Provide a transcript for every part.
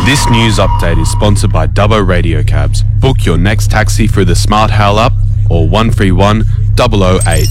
This news update is sponsored by Dubbo Radio Cabs. Book your next taxi through the Smart Hail app or 131 008.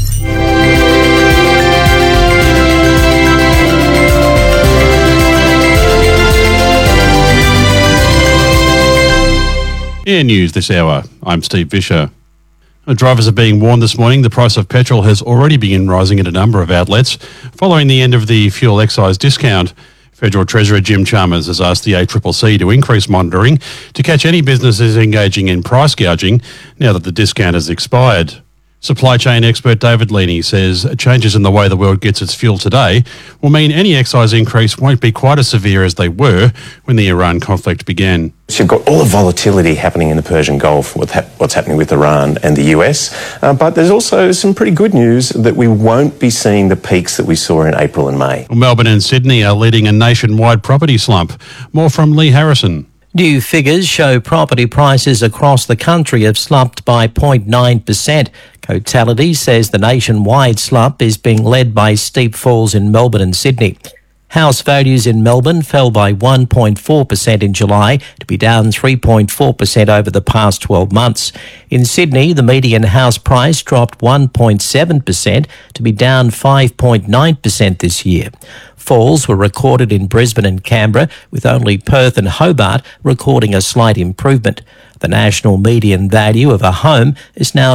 Air News this hour. I'm Steve Fisher. Drivers are being warned this morning the price of petrol has already begun rising at a number of outlets following the end of the fuel excise discount. Federal Treasurer Jim Chalmers has asked the ACCC to increase monitoring to catch any businesses engaging in price gouging now that the discount has expired. Supply chain expert David Leaney says changes in the way the world gets its fuel today will mean any excise increase won't be quite as severe as they were when the Iran conflict began. So you've got all the volatility happening in the Persian Gulf, what's happening with Iran and the US, but there's also some pretty good news that we won't be seeing the peaks that we saw in April and May. Melbourne and Sydney are leading a nationwide property slump. More from Lee Harrison. New figures show property prices across the country have slumped by 0.9%. Cotality says the nationwide slump is being led by steep falls in Melbourne and Sydney. House values in Melbourne fell by 1.4% in July to be down 3.4% over the past 12 months. In Sydney, the median house price dropped 1.7% to be down 5.9% this year. Falls were recorded in Brisbane and Canberra, with only Perth and Hobart recording a slight improvement. The national median value of a home is now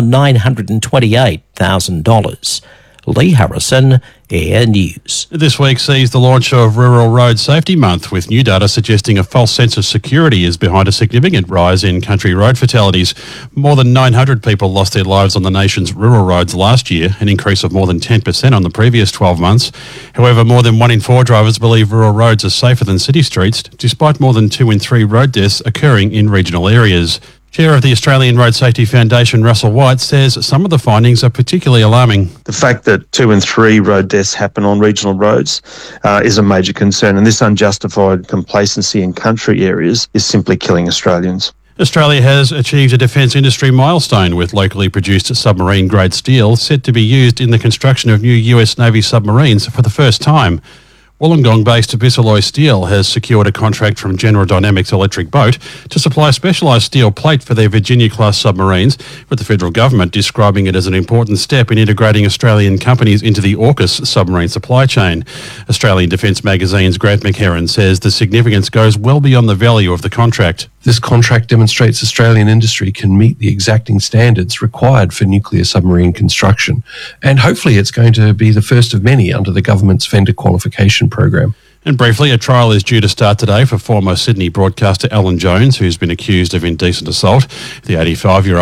$928,000. Lee Harrison, Air News. This week sees the launch of Rural Road Safety Month, with new data suggesting a false sense of security is behind a significant rise in country road fatalities. More than 900 people lost their lives on the nation's rural roads last year, an increase of more than 10% on the previous 12 months. However, more than 1 in 4 drivers believe rural roads are safer than city streets, despite more than 2 in 3 road deaths occurring in regional areas. Chair of the Australian Road Safety Foundation, Russell White, says some of the findings are particularly alarming. The fact that 2 in 3 road deaths happen on regional roads is a major concern, and this unjustified complacency in country areas is simply killing Australians. Australia has achieved a defence industry milestone, with locally produced submarine-grade steel set to be used in the construction of new US Navy submarines for the first time. Wollongong-based Bisalloy Steel has secured a contract from General Dynamics Electric Boat to supply specialised steel plate for their Virginia-class submarines, with the federal government describing it as an important step in integrating Australian companies into the AUKUS submarine supply chain. Australian Defence Magazine's Grant McHerron says the significance goes well beyond the value of the contract. This contract demonstrates Australian industry can meet the exacting standards required for nuclear submarine construction, and hopefully it's going to be the first of many under the government's vendor qualification program. And briefly, a trial is due to start today for former Sydney broadcaster Alan Jones, who's been accused of indecent assault. The 85-year-old